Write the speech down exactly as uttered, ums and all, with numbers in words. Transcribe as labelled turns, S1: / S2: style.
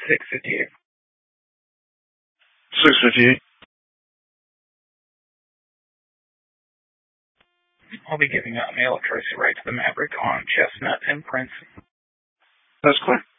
S1: six fifty-eight.
S2: six fifty-eight.
S1: I'll be giving out mail address right to the Maverick on Chestnut and Prince.
S2: That's clear.